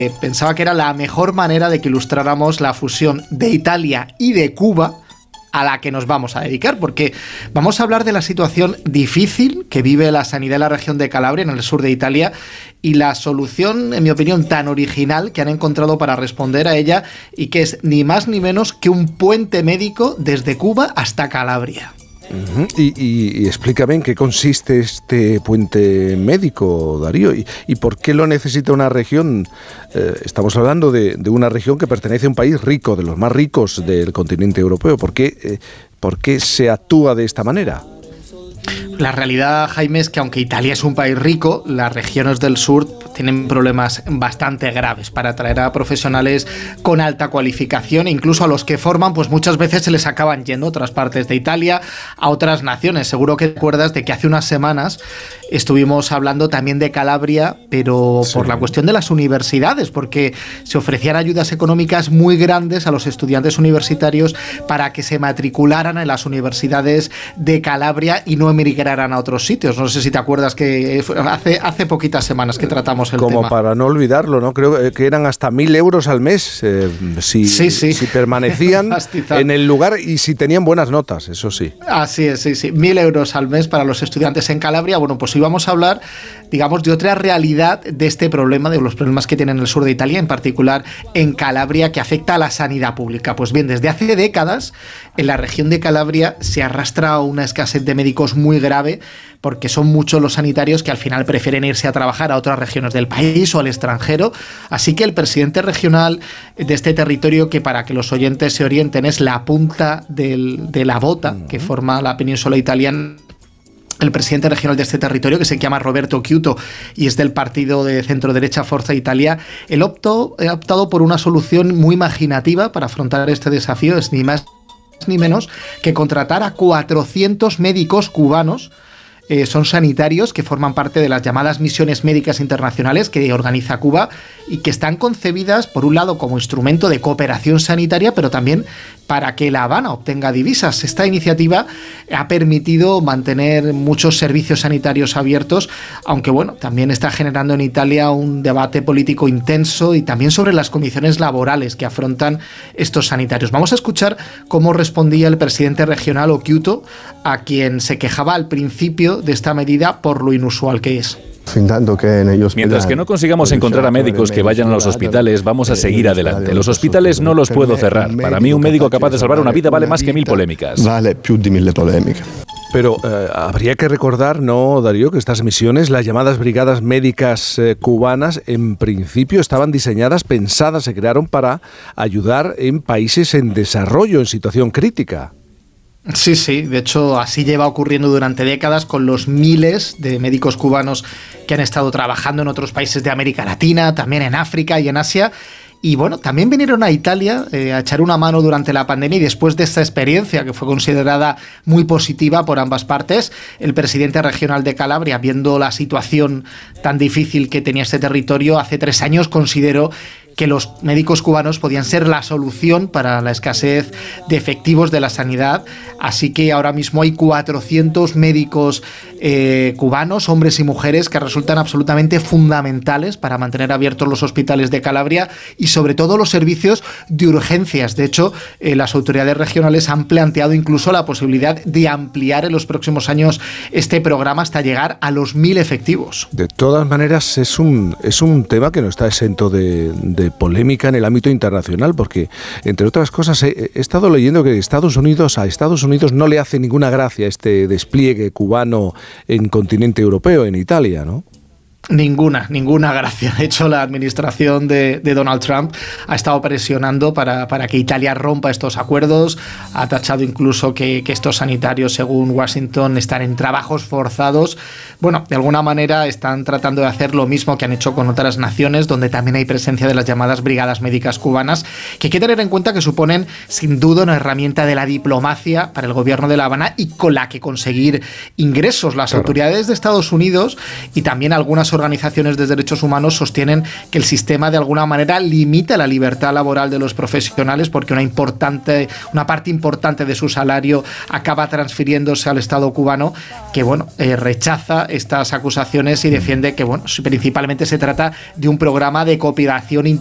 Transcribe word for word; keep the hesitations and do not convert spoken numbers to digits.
pensaba que era la mejor manera de que ilustráramos la fusión de Italia y de Cuba a la que nos vamos a dedicar, porque vamos a hablar de la situación difícil que vive la sanidad en la región de Calabria, en el sur de Italia, y la solución, en mi opinión, tan original que han encontrado para responder a ella, y que es ni más ni menos que un puente médico desde Cuba hasta Calabria. Uh-huh. Y, y, y explícame en qué consiste este puente médico, Darío, y, y por qué lo necesita una región. Eh, estamos hablando de, de una región que pertenece a un país rico, de los más ricos del continente europeo. ¿Por qué, eh, por qué se actúa de esta manera? La realidad, Jaime, es que aunque Italia es un país rico, las regiones del sur tienen problemas bastante graves para atraer a profesionales con alta cualificación, e incluso a los que forman, pues muchas veces se les acaban yendo a otras partes de Italia, a otras naciones. Seguro que te acuerdas de que hace unas semanas estuvimos hablando también de Calabria, pero sí, por la cuestión de las universidades, porque se ofrecían ayudas económicas muy grandes a los estudiantes universitarios para que se matricularan en las universidades de Calabria y no emigraran a otros sitios. No sé si te acuerdas que hace, hace poquitas semanas que tratamos el Como tema. Como para no olvidarlo, ¿no? Creo que eran hasta mil euros al mes eh, si, sí, sí. si permanecían en el lugar y si tenían buenas notas, eso sí. Así es, sí, sí. Mil euros al mes para los estudiantes en Calabria. Bueno, pues hoy vamos a hablar, digamos, de otra realidad de este problema, de los problemas que tiene en el sur de Italia, en particular en Calabria, que afecta a la sanidad pública. Pues bien, desde hace décadas en la región de Calabria se arrastra una escasez de médicos muy grave, porque son muchos los sanitarios que al final prefieren irse a trabajar a otras regiones del país o al extranjero. Así que el presidente regional de este territorio, que para que los oyentes se orienten es la punta del, de la bota que forma la península italiana, el presidente regional de este territorio, que se llama Roberto Occhiuto y es del partido de centro-derecha Forza Italia, él optó, ha optado por una solución muy imaginativa para afrontar este desafío. Es ni más ni menos que contratar a cuatrocientos médicos cubanos. Eh, son sanitarios que forman parte de las llamadas misiones médicas internacionales que organiza Cuba y que están concebidas, por un lado, como instrumento de cooperación sanitaria, pero también para que La Habana obtenga divisas. Esta iniciativa ha permitido mantener muchos servicios sanitarios abiertos, aunque bueno, también está generando en Italia un debate político intenso y también sobre las condiciones laborales que afrontan estos sanitarios. Vamos a escuchar cómo respondía el presidente regional Occhiuto, a quien se quejaba al principio de esta medida por lo inusual que es. Mientras que no consigamos encontrar a médicos que vayan a los hospitales, vamos a seguir adelante. Los hospitales no los puedo cerrar. Para mí, un médico capaz de salvar una vida vale más que mil polémicas. Vale più di mille polemiche. Pero eh, habría que recordar, ¿no, Darío?, que estas misiones, las llamadas brigadas médicas eh, cubanas, en principio estaban diseñadas, pensadas, se crearon para ayudar en países en desarrollo, en situación crítica. Sí, sí, de hecho así lleva ocurriendo durante décadas con los miles de médicos cubanos que han estado trabajando en otros países de América Latina, también en África y en Asia. Y bueno, también vinieron a Italia eh, a echar una mano durante la pandemia, y después de esta experiencia que fue considerada muy positiva por ambas partes, el presidente regional de Calabria, viendo la situación tan difícil que tenía este territorio, hace tres años consideró que los médicos cubanos podían ser la solución para la escasez de efectivos de la sanidad. Así que ahora mismo hay cuatrocientos médicos eh, cubanos, hombres y mujeres, que resultan absolutamente fundamentales para mantener abiertos los hospitales de Calabria y sobre todo los servicios de urgencias. De hecho, eh, las autoridades regionales han planteado incluso la posibilidad de ampliar en los próximos años este programa hasta llegar a los mil efectivos. De todas maneras, es un, es un tema que no está exento de, de de polémica en el ámbito internacional, porque, entre otras cosas, he, he estado leyendo que Estados Unidos, a Estados Unidos no le hace ninguna gracia este despliegue cubano en continente europeo, en Italia, ¿no? Ninguna, ninguna gracia. De hecho, la administración de, de Donald Trump ha estado presionando para, para que Italia rompa estos acuerdos. Ha tachado incluso que, que estos sanitarios, según Washington, están en trabajos forzados. Bueno, de alguna manera están tratando de hacer lo mismo que han hecho con otras naciones, donde también hay presencia de las llamadas brigadas médicas cubanas, que hay que tener en cuenta que suponen, sin duda, una herramienta de la diplomacia para el gobierno de La Habana y con la que conseguir ingresos. Las claro. autoridades de Estados Unidos y también algunas algunas organizaciones de derechos humanos sostienen que el sistema de alguna manera limita la libertad laboral de los profesionales porque una importante, una parte importante de su salario acaba transfiriéndose al Estado cubano, que bueno, eh, rechaza estas acusaciones y defiende que bueno, principalmente se trata de un programa de cooperación